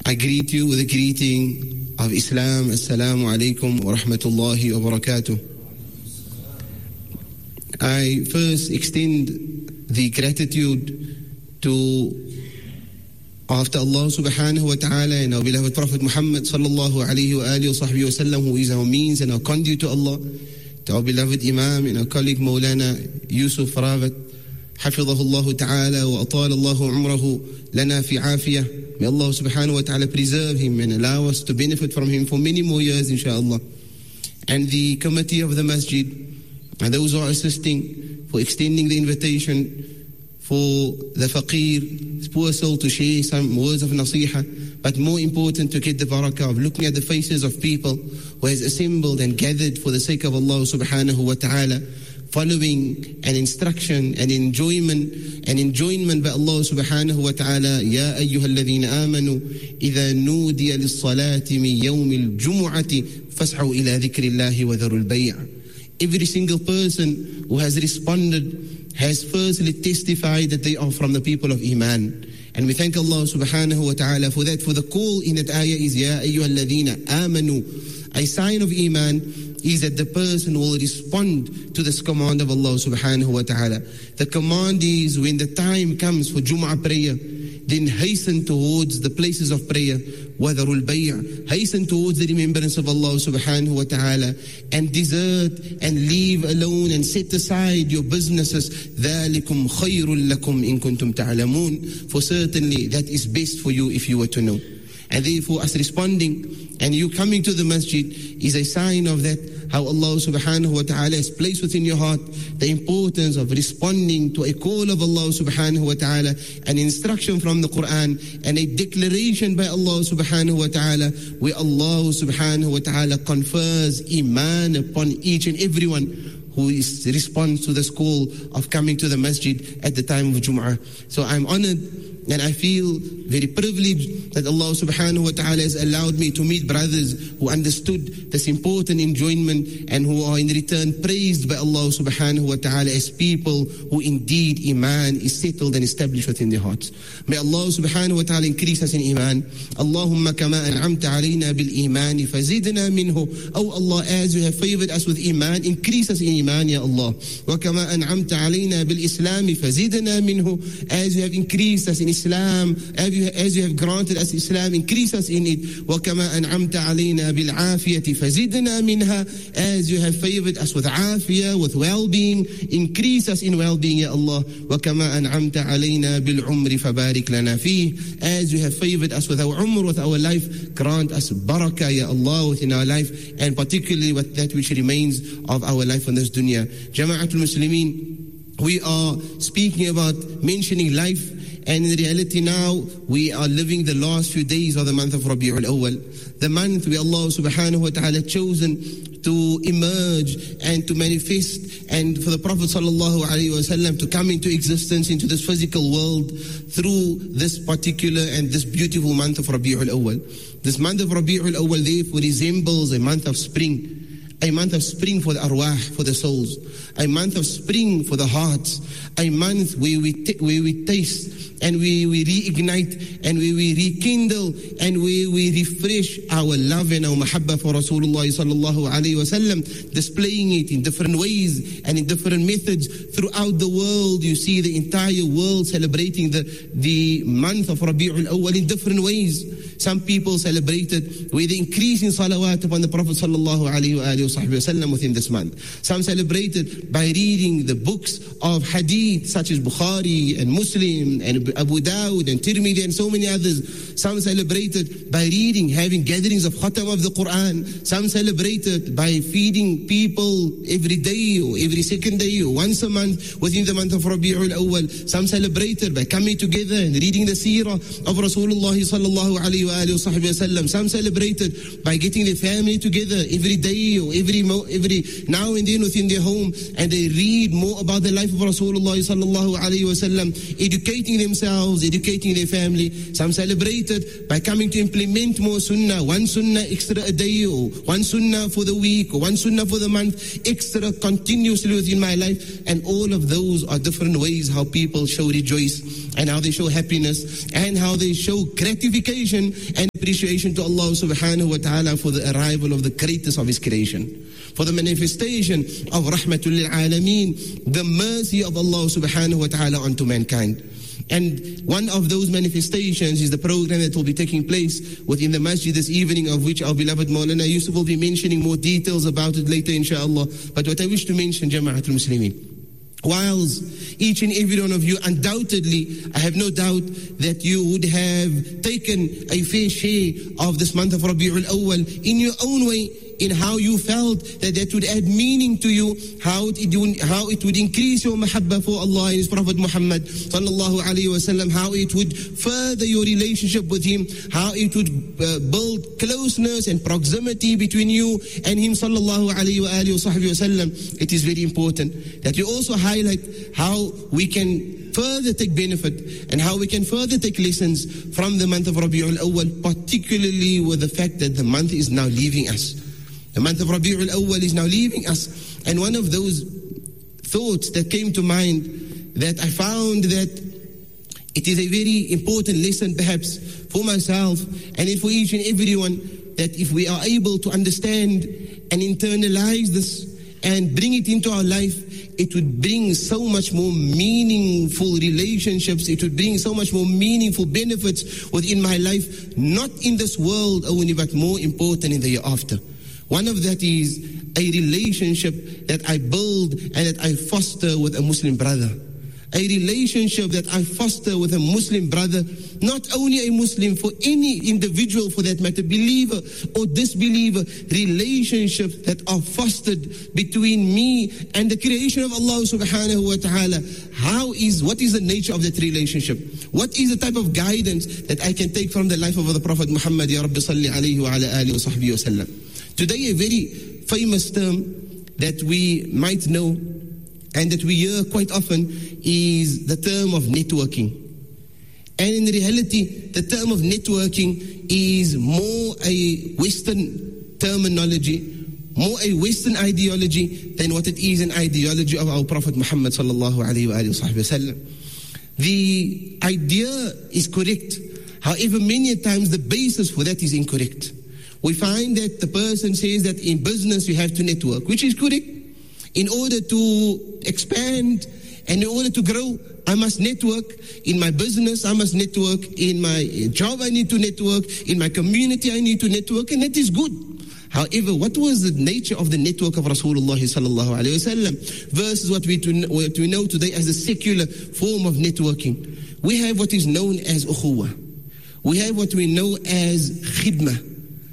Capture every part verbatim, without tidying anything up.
I greet you with the greeting of Islam. Assalamu alaikum wa rahmatullahi wa barakatuh. I first extend the gratitude to, after Allah subhanahu wa ta'ala and our beloved Prophet Muhammad sallallahu alayhi wa alihi wa sahbihi wa sallam, who is our means and our conduit to Allah, to our beloved Imam and our colleague Maulana Yusuf Rawat, hafidhahullah ta'ala wa atala Allahu umrahu lana fi afiyah. May Allah subhanahu wa ta'ala preserve him and allow us to benefit from him for many more years, inshaAllah. And the committee of the masjid, and those who are assisting for extending the invitation for the faqir, poor soul, to share some words of nasiha, but more important, to get the barakah of looking at the faces of people who has assembled and gathered for the sake of Allah subhanahu wa ta'ala, following an instruction and enjoyment and enjoyment by Allah subhanahu wa ta'ala. Ya ayyuhalladhina amanu idha nudiya lis-salati min yawmil jumu'ati fas'au ila dhikrillahi wa dharul bay'. Every single person who has responded has firstly testified that they are from the people of Iman. And we thank Allah subhanahu wa ta'ala for that. For the call in that ayah is Ya ayyuhalladhina amanu. A sign of Iman is that the person will respond to this command of Allah subhanahu wa ta'ala. The command is, when the time comes for Jum'ah prayer, then hasten towards the places of prayer, وَذَرُوا الْبَيْعَ, hasten towards the remembrance of Allah subhanahu wa ta'ala, and desert and leave alone and set aside your businesses. ذَلِكُمْ خَيْرٌ لَكُمْ إِن كُنْتُمْ تَعْلَمُونَ, for certainly that is best for you if you were to know. And therefore, us responding and you coming to the masjid is a sign of that, how Allah subhanahu wa ta'ala has placed within your heart the importance of responding to a call of Allah subhanahu wa ta'ala, an instruction from the Quran, and a declaration by Allah subhanahu wa ta'ala, where Allah subhanahu wa ta'ala confers Iman upon each and everyone who is responds to this call of coming to the masjid at the time of Jum'ah. So I'm honored and I feel very privileged that Allah subhanahu wa ta'ala has allowed me to meet brothers who understood this important enjoyment and who are in return praised by Allah subhanahu wa ta'ala as people who indeed Iman is settled and established within their hearts. May Allah subhanahu wa ta'ala increase us in Iman. Allahumma kama an'amta alayna bil Iman fazidna minhu. Oh Allah, as you have favored us with Iman, increase us in Iman, Ya Allah. Wa kama an'amta alayna bil Islam fazidna minhu. As you have increased us in Islam, as you, as you have granted us Islam, increase us in it. وَكَمَا أَنْعَمْتَ عَلَيْنَا بِالْعَافِيَةِ فَزِدْنَا مِنْهَا. As you have favored us with afiyah, with well-being, increase us in well-being, Ya Allah. وَكَمَا أَنْعَمْتَ عَلَيْنَا بِالْعُمْرِ فَبَارِكْ لَنَا فِيهِ. As you have favored us with our umr, with our life, grant us barakah, Ya Allah, within our life, and particularly with that which remains of our life on this dunya. Jama'atul Muslimin, we are speaking about mentioning life. And in reality now, we are living the last few days of the month of Rabi'ul Awwal, the month where Allah subhanahu wa ta'ala chosen to emerge and to manifest, and for the Prophet sallallahu alaihi wasallam to come into existence into this physical world through this particular and this beautiful month of Rabi'ul Awwal. This month of Rabi'ul Awwal therefore resembles a month of spring. A month of spring for the arwah, for the souls. A month of spring for the hearts. A month where we t- where we taste and we, we reignite and we, we rekindle and we, we refresh our love and our mahabbah for Rasulullah sallallahu alayhi wa sallam, displaying it in different ways and in different methods throughout the world. You see the entire world celebrating the, the month of Rabi'ul Awwal in different ways. Some people celebrated with the increase in salawat upon the Prophet sallallahu alayhi wa sallam within this month. Some celebrated by reading the books of hadith such as Bukhari and Muslim and Abu Dawud and Tirmidhi and so many others. Some celebrated by reading, having gatherings of khatam of the Quran. Some celebrated by feeding people every day or every second day or once a month within the month of Rabi'ul Awwal. Some celebrated by coming together and reading the seerah of Rasulullah sallallahu alayhi wa sallam. Some celebrated by getting their family together every day or every mo- every now and then within their home, and they read more about the life of Rasulullah sallallahu alayhi wa sallam, educating themselves, educating their family. Some celebrated by coming to implement more sunnah, one sunnah extra a day, or one sunnah for the week, or one sunnah for the month, extra continuously within my life. And all of those are different ways how people show rejoice, and how they show happiness, and how they show gratification and appreciation to Allah subhanahu wa ta'ala for the arrival of the greatest of His creation, for the manifestation of Rahmatul lil Alameen, the mercy of Allah subhanahu wa ta'ala unto mankind. And one of those manifestations is the program that will be taking place within the masjid this evening, of which our beloved Maulana Yusuf will be mentioning more details about it later, inshaAllah. But what I wish to mention, Jama'atul Muslimin, whilst each and every one of you, undoubtedly, I have no doubt that you would have taken a fair share of this month of Rabi'ul Awwal in your own way, in how you felt that that would add meaning to you, how it would, how it would increase your mahabba for Allah and His Prophet Muhammad sallallahu alayhi wa sallam, how it would further your relationship with Him, how it would uh, build closeness and proximity between you and Him sallallahu alayhi wa alihi wa sallam. It is very important that we also highlight how we can further take benefit and how we can further take lessons from the month of Rabi'ul Awwal, particularly with the fact that the month is now leaving us. The month of Rabi'ul Awwal is now leaving us. And one of those thoughts that came to mind, that I found that it is a very important lesson perhaps for myself and for each and everyone, that if we are able to understand and internalize this and bring it into our life, it would bring so much more meaningful relationships, it would bring so much more meaningful benefits within my life, not in this world only, but more important in the year after. One of that is a relationship that I build and that I foster with a Muslim brother. A relationship that I foster with a Muslim brother, not only a Muslim, for any individual for that matter, believer or disbeliever, relationships that are fostered between me and the creation of Allah subhanahu wa ta'ala. How is, what is the nature of that relationship? What is the type of guidance that I can take from the life of the Prophet Muhammad, Ya Rabbi salli alayhi wa ala alihi wa sahbihi wa sallam? Today, a very famous term that we might know and that we hear quite often is the term of networking. And in reality, the term of networking is more a Western terminology, more a Western ideology than what it is an ideology of our Prophet Muhammad sallallahu alayhi wa sallam. The idea is correct. However, many times the basis for that is incorrect. We find that the person says that in business you have to network, which is correct. In order to expand and in order to grow, I must network. In my business, I must network. In my job, I need to network. In my community, I need to network, and that is good. However, what was the nature of the network of Rasulullah sallallahu alayhi wa sallam versus what we, to, what we know today as a secular form of networking? We have what is known as ukhuwa. We have what we know as khidmah.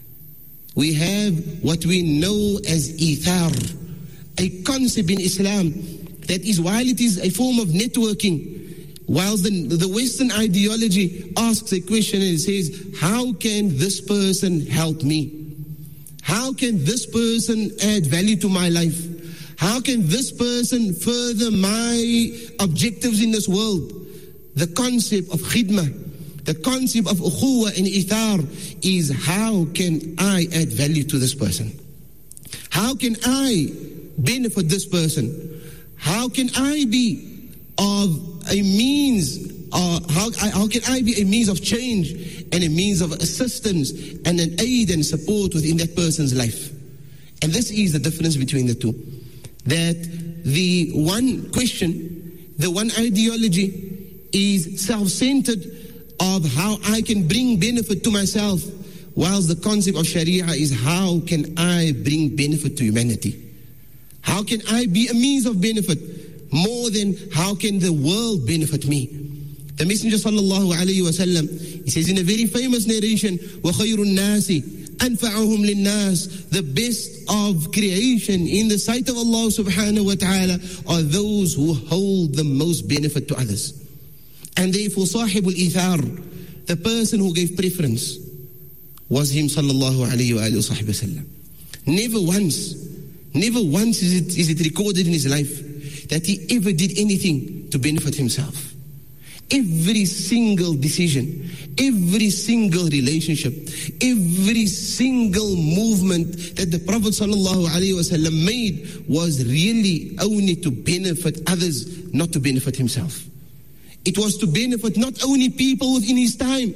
We have what we know as ithar, a concept in Islam that is, while it is a form of networking, whilst the, the Western ideology asks a question and it says, how can this person help me? How can this person add value to my life? How can this person further my objectives in this world? The concept of khidmah, the concept of ukhuwa and ithar is, how can I add value to this person? How can I benefit this person? How can I be of a means, uh, how, how can I be a means of change and a means of assistance and an aid and support within that person's life? And this is the difference between the two. That the one question, the one ideology is self-centered of how I can bring benefit to myself, whilst the concept of Sharia is, how can I bring benefit to humanity? How can I be a means of benefit more than how can the world benefit me? The Messenger sallallahu alayhi wa sallam, he says in a very famous narration, وَخَيْرُ النَّاسِ أَنْفَعُهُمْ لِلنَّاسِ, the best of creation in the sight of Allah subhanahu wa ta'ala are those who hold the most benefit to others. And therefore, sahibul ithar, the person who gave preference, was him sallallahu alayhi wa sallam. Never once, never once is it, is it recorded in his life that he ever did anything to benefit himself. Every single decision, every single relationship, every single movement that the Prophet sallallahu alaihi wasallam made was really only to benefit others, not to benefit himself. It was to benefit not only people within his time,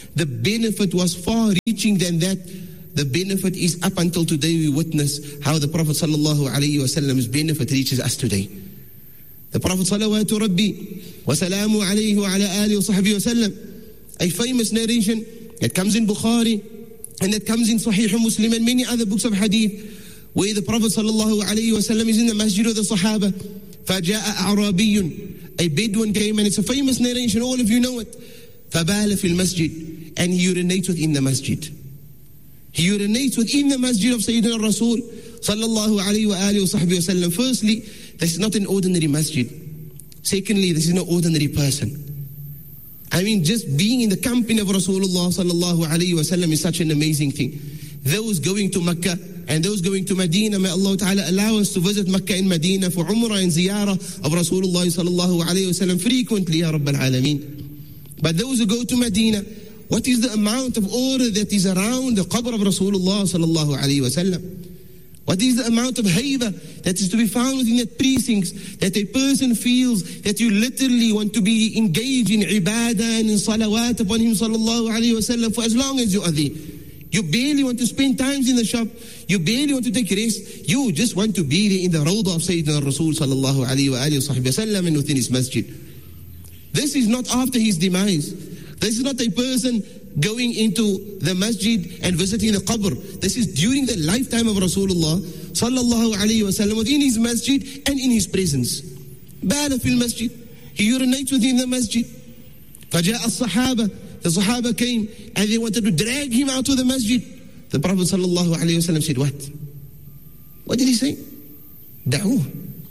the benefit was far reaching than that. The benefit is up until today. We witness how the Prophet sallallahu alaihi wasallam's benefit reaches us today. The Prophet salawatu rabbi wa salamu alayhi wa ala alihi wa sahbihi wa sallam, a famous narration that comes in Bukhari and that comes in Sahih Muslim and many other books of hadith, where the Prophet sallallahu alaihi wasallam is in the masjid of the Sahaba. فَجَاءَ أَعْرَابِيٌّ, a Bedouin came, and it's a famous narration, all of you know it. فَبَالَ فِي الْمَسْجِدِ, and he urinates within the masjid. He urinates within the masjid of Sayyidina Rasul sallallahu alayhi wa alihi wa sahbihi wa sallam. Firstly, this is not an ordinary masjid. Secondly, this is no ordinary person. I mean, just being in the company of Rasulullah sallallahu alayhi wa sallam is such an amazing thing. Those going to Mecca and those going to Medina, may Allah Ta'ala allow us to visit Mecca and Medina for Umrah and Ziyarah of Rasulullah sallallahu alayhi wa sallam frequently, Ya Rabbal Alameen. But those who go to Medina, what is the amount of order that is around the qabr of Rasulullah sallallahu alayhi wa sallam? What is the amount of hayba that is to be found within that precincts, that a person feels that you literally want to be engaged in ibadah and in salawat upon him sallallahu alayhi wa sallam for as long as you are there. You barely want to spend times in the shop. You barely want to take rest. You just want to be there in the rawdah of Sayyidina Rasul sallallahu alayhi wa alihi wa sallam and within his masjid. This is not after his demise. This is not a person going into the masjid and visiting the qabr. This is during the lifetime of Rasulullah sallallahu alayhi wa sallam, within his masjid and in his presence. Bala fil masjid. He urinates within the masjid. فَجَاءَ الصَّحَابَةِ, the Sahaba came and they wanted to drag him out of the masjid. The Prophet sallallahu alayhi wa sallam said, what? What did he say? Da'uh.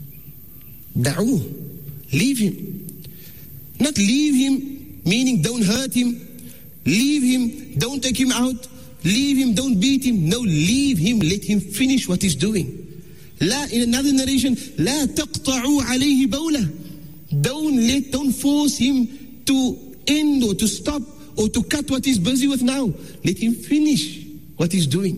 Da'uh. Leave him. Not leave him, meaning don't hurt him. Leave him, don't take him out. Leave him, don't beat him. No, leave him, let him finish what he's doing. La, in another narration, La taqta'u alayhi bawla. Don't let, don't force him to end or to stop or to cut what he's busy with now. Let him finish what he's doing.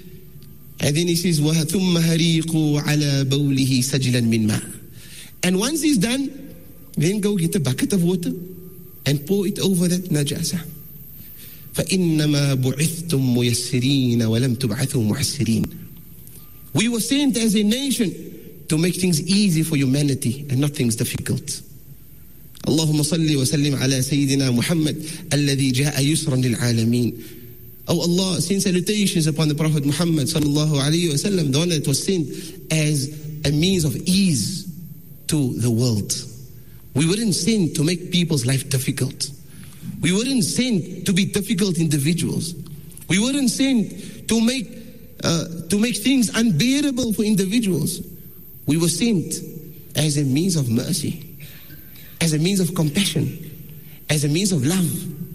And then he says, وَثُمَّ هَرِيقُوا عَلَى بَوْلِهِ سَجْلًا مِنْ مَاءٍ. And once he's done, then go get a bucket of water and pour it over that najasa. فَإِنَّمَا بُعِثْتُمْ مُيَسِّرِينَ وَلَمْ تُبْعَثُوا مُعَسِّرِينَ. We were sent as a nation to make things easy for humanity and not things difficult. اللهم صل وسلم على سيدنا محمد الذي جاء يسرا للعالمين. Oh Allah, send salutations upon the Prophet Muhammad sallallahu alayhi wa sallam, the one that was sent as a means of ease to the world. We weren't sent to make people's life difficult. We weren't sent to be difficult individuals. We weren't sent to make uh, to make things unbearable for individuals. We were sent as a means of mercy, as a means of compassion, as a means of love,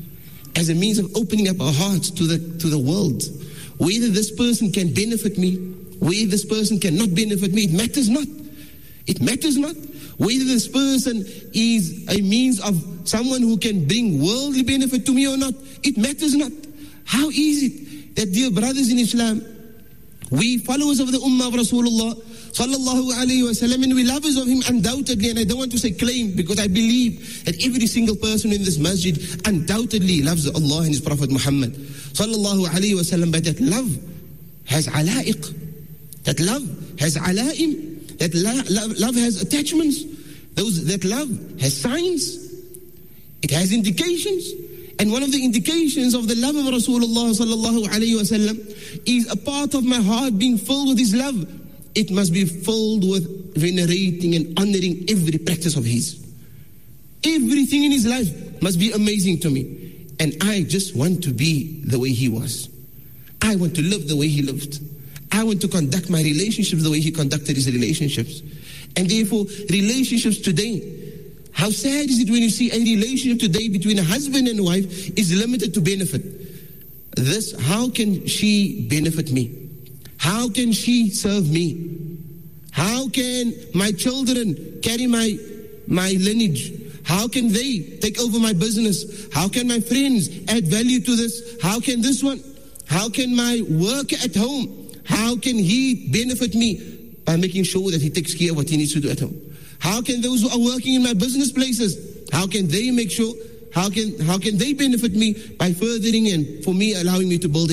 as a means of opening up our hearts to the to the world. Whether this person can benefit me, whether this person cannot benefit me, it matters not. It matters not. Whether this person is a means of someone who can bring worldly benefit to me or not, it matters not. How is it that, dear brothers in Islam, we followers of the Ummah of Rasulullah sallallahu alayhi wa sallam, and we lovers of him undoubtedly, and I don't want to say claim, because I believe that every single person in this masjid undoubtedly loves Allah and his Prophet Muhammad sallallahu alayhi wa sallam, but that love has ala'iq, that love has ala'im, that love, love, love has attachments, those that love has signs, it has indications. And one of the indications of the love of Rasulullah sallallahu alayhi wa sallam is a part of my heart being filled with his love. It must be filled with venerating and honoring every practice of his. Everything in his life must be amazing to me. And I just want to be the way he was. I want to live the way he lived. I want to conduct my relationships the way he conducted his relationships. And therefore, relationships today, how sad is it when you see a relationship today between a husband and a wife is limited to benefit. This, how can she benefit me? How can she serve me? How can my children carry my, my lineage? How can they take over my business? How can my friends add value to this? How can this one? How can my worker at home? How can he benefit me? By making sure that he takes care of what he needs to do at home. How can those who are working in my business places, how can they make sure, How can, how can they benefit me by furthering and for me allowing me to build